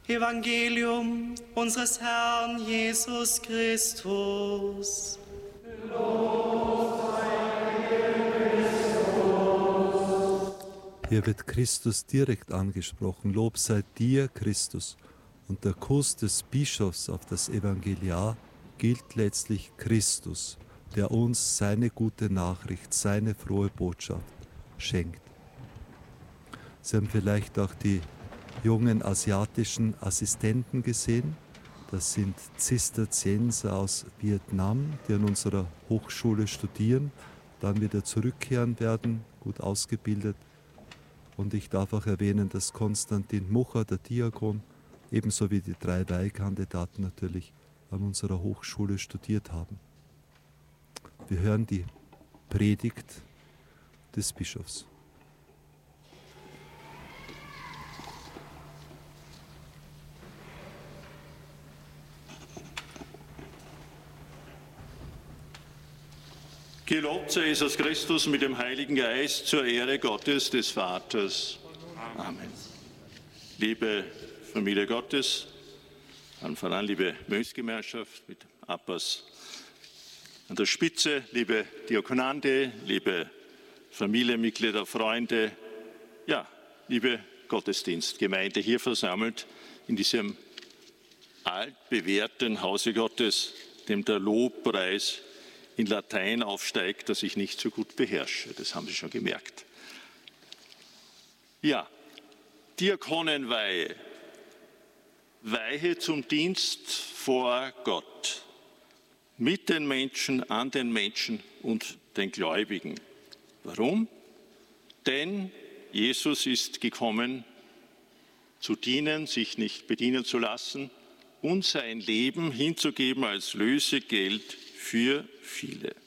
Evangelium unseres Herrn Jesus Christus. Hier wird Christus direkt angesprochen. Lob sei dir, Christus. Und der Kuss des Bischofs auf das Evangeliar gilt letztlich Christus, der uns seine gute Nachricht, seine frohe Botschaft schenkt. Sie haben vielleicht auch die jungen asiatischen Assistenten gesehen. Das sind Zisterzienser aus Vietnam, die an unserer Hochschule studieren, dann wieder zurückkehren werden, gut ausgebildet. Und ich darf auch erwähnen, dass Konstantin Mucher, der Diakon, ebenso wie die 3 Weihkandidaten natürlich an unserer Hochschule studiert haben. Wir hören die Predigt des Bischofs. Gelobt sei Jesus Christus mit dem Heiligen Geist zur Ehre Gottes des Vaters. Amen. Liebe Familie Gottes, allen voran liebe Mönchsgemeinschaft mit Appas an der Spitze, liebe Diakonande, liebe Familienmitglieder, Freunde, ja, liebe Gottesdienstgemeinde hier versammelt in diesem altbewährten Hause Gottes, dem der Lobpreis in Latein aufsteigt, das ich nicht so gut beherrsche. Das haben Sie schon gemerkt. Ja, Diakonenweihe. Weihe zum Dienst vor Gott. Mit den Menschen, an den Menschen und den Gläubigen. Warum? Denn Jesus ist gekommen, zu dienen, sich nicht bedienen zu lassen und sein Leben hinzugeben als Lösegeld für viele.